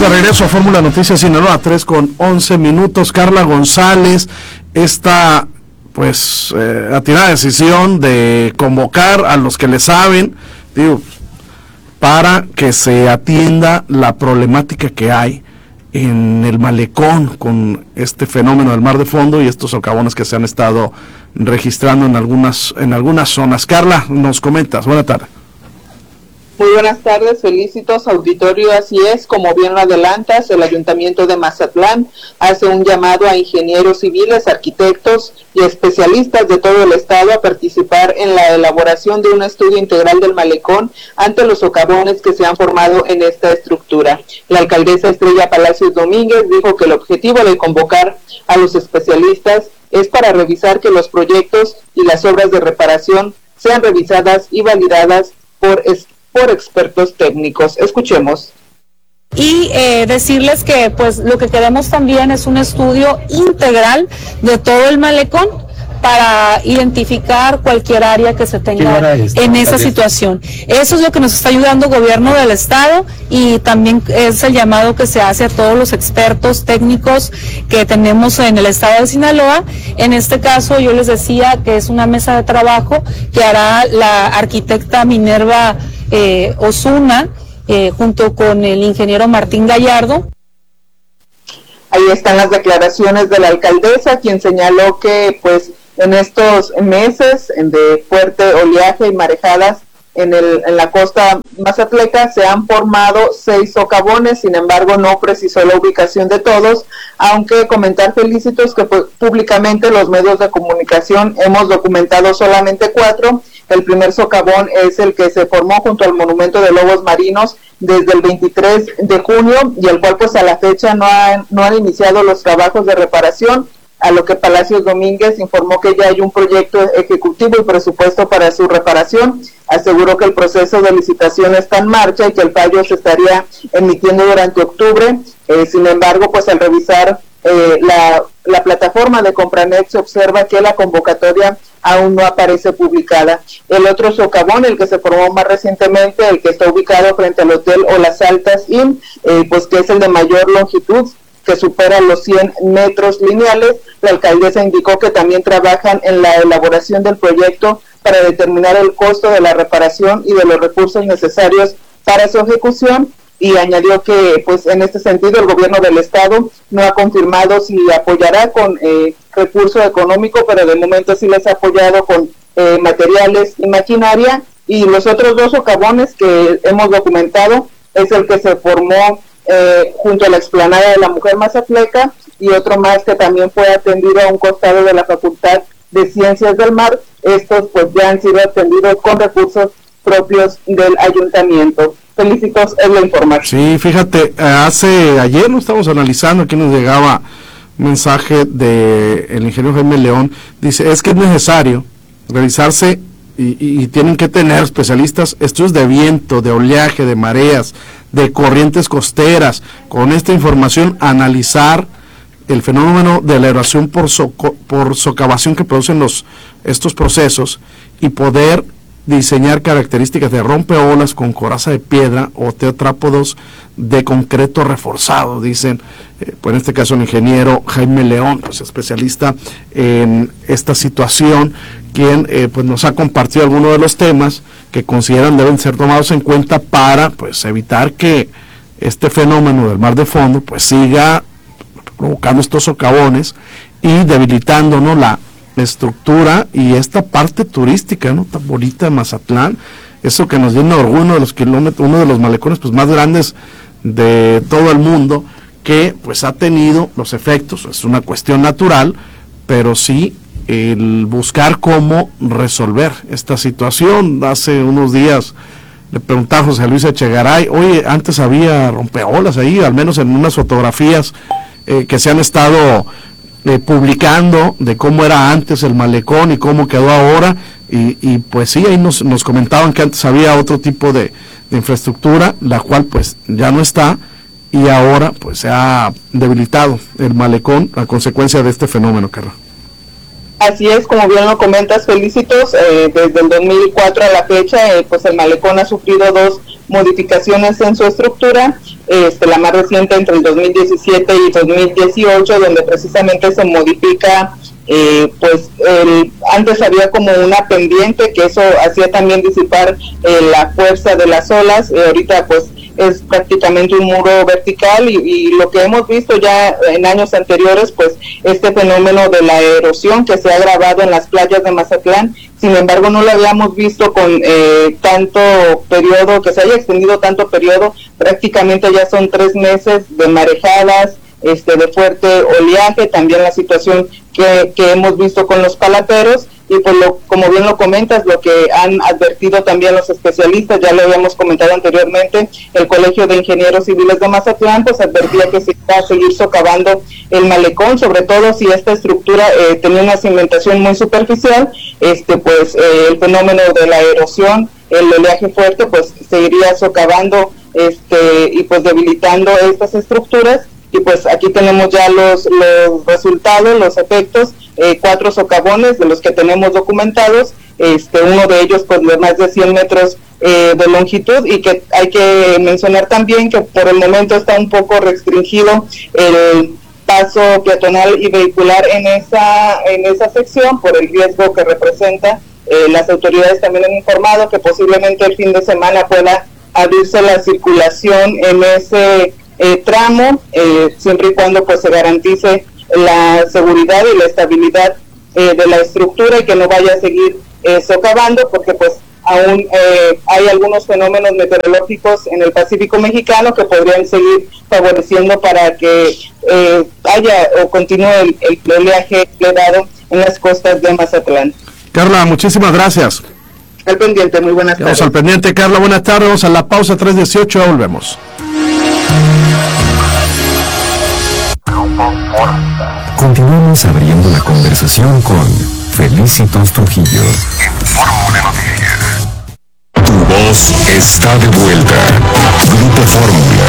de regreso a Fórmula Noticias Sinaloa, 3:11. Carla González, esta atinada decisión de convocar a los que le saben, para que se atienda la problemática que hay en el malecón con este fenómeno del mar de fondo y estos socavones que se han estado registrando en algunas zonas. Carla, nos comentas. Buenas tardes. Muy buenas tardes, felicitos auditorio. Así es, como bien lo adelantas, el Ayuntamiento de Mazatlán hace un llamado a ingenieros civiles, arquitectos y especialistas de todo el estado a participar en la elaboración de un estudio integral del malecón ante los socavones que se han formado en esta estructura. La alcaldesa Estrella Palacios Domínguez dijo que el objetivo de convocar a los especialistas es para revisar que los proyectos y las obras de reparación sean revisadas y validadas por expertos técnicos. Escuchemos. Y decirles que pues lo que queremos también es un estudio integral de todo el malecón para identificar cualquier área que se tenga en esa situación. Eso es lo que nos está ayudando el gobierno del estado y también es el llamado que se hace a todos los expertos técnicos que tenemos en el estado de Sinaloa. En este caso yo les decía que es una mesa de trabajo que hará la arquitecta Minerva Osuna junto con el ingeniero Martín Gallardo. Ahí están las declaraciones de la alcaldesa, quien señaló que pues en estos meses de fuerte oleaje y marejadas en la costa mazatleca se han formado 6 socavones, sin embargo no precisó la ubicación de todos, aunque comentar felicitos que públicamente los medios de comunicación hemos documentado solamente 4. El primer socavón es el que se formó junto al monumento de lobos marinos desde el 23 de junio y el cual pues a la fecha no han iniciado los trabajos de reparación, a lo que Palacios Domínguez informó que ya hay un proyecto ejecutivo y presupuesto para su reparación. Aseguró que el proceso de licitación está en marcha y que el fallo se estaría emitiendo durante octubre. Sin embargo, pues al revisar la plataforma de Compranet se observa que la convocatoria aún no aparece publicada. El otro socavón, el que se formó más recientemente, el que está ubicado frente al Hotel O Las Altas Inn, pues que es el de mayor longitud, que supera los 100 metros lineales. La alcaldesa indicó que también trabajan en la elaboración del proyecto para determinar el costo de la reparación y de los recursos necesarios para su ejecución, y añadió que pues en este sentido el gobierno del estado no ha confirmado si apoyará con recurso económico, pero de momento sí les ha apoyado con materiales y maquinaria. Y los otros 2 socavones que hemos documentado es el que se formó junto a la explanada de la Mujer Mazatleca y otro más que también fue atendido a un costado de la Facultad de Ciencias del Mar. Estos pues ya han sido atendidos con recursos propios del ayuntamiento. Felicitos, es la información. Sí, fíjate, ayer lo estamos analizando, aquí nos llegaba un mensaje de el ingeniero Jaime León, dice, es que es necesario revisarse y tienen que tener especialistas estudios de viento, de oleaje, de mareas, de corrientes costeras, con esta información analizar el fenómeno de la erosión por socavación que producen estos procesos y poder diseñar características de rompeolas con coraza de piedra o tetrápodos de concreto reforzado, dicen, pues en este caso el ingeniero Jaime León, pues especialista en esta situación, quien pues nos ha compartido algunos de los temas que consideran deben ser tomados en cuenta para pues evitar que este fenómeno del mar de fondo pues siga provocando estos socavones y debilitando, ¿no?, la estructura y esta parte turística, ¿no?, tan bonita de Mazatlán, eso que nos llena de orgullo, uno de los malecones pues más grandes de todo el mundo, que pues ha tenido los efectos, es una cuestión natural, pero sí el buscar cómo resolver esta situación. Hace unos días le preguntaba a José Luis Echegaray, oye, antes había rompeolas ahí, al menos en unas fotografías que se han estado publicando de cómo era antes el malecón y cómo quedó ahora, y pues sí, ahí nos comentaban que antes había otro tipo de infraestructura, la cual pues ya no está, y ahora pues se ha debilitado el malecón a consecuencia de este fenómeno, Carla. Así es, como bien lo comentas, felicitos, desde el 2004 a la fecha, pues el malecón ha sufrido 2 modificaciones en su estructura, la más reciente entre el 2017 y 2018, donde precisamente se modifica, antes había como una pendiente que eso hacía también disipar la fuerza de las olas, ahorita pues es prácticamente un muro vertical y lo que hemos visto ya en años anteriores, pues este fenómeno de la erosión que se ha agravado en las playas de Mazatlán, sin embargo no lo habíamos visto con tanto periodo, que se haya extendido tanto periodo, prácticamente ya son 3 meses de marejadas, de fuerte oleaje, también la situación que hemos visto con los palateros, y pues como bien lo comentas, lo que han advertido también los especialistas, ya lo habíamos comentado anteriormente, el Colegio de Ingenieros Civiles de Mazatlán pues advertía que se va a seguir socavando el malecón, sobre todo si esta estructura tenía una cimentación muy superficial, el fenómeno de la erosión, el oleaje fuerte pues seguiría socavando y pues debilitando estas estructuras. Y pues aquí tenemos ya los resultados, los efectos, 4 socavones de los que tenemos documentados, uno de ellos pues de más de 100 metros de longitud, y que hay que mencionar también que por el momento está un poco restringido el paso peatonal y vehicular en esa sección por el riesgo que representa. Las autoridades también han informado que posiblemente el fin de semana pueda abrirse la circulación en ese tramo, siempre y cuando pues se garantice la seguridad y la estabilidad de la estructura y que no vaya a seguir socavando, porque pues aún hay algunos fenómenos meteorológicos en el Pacífico mexicano que podrían seguir favoreciendo para que haya o continúe el oleaje elevado en las costas de Mazatlán. Carla, muchísimas gracias. Al pendiente, muy buenas tardes. Vamos al pendiente, Carla, buenas tardes. Vamos a la pausa 3:18, ya volvemos. Continuamos abriendo la conversación con Felicitos Trujillo. Fórmula Noticias. Tu voz está de vuelta. Grupo Fórmula.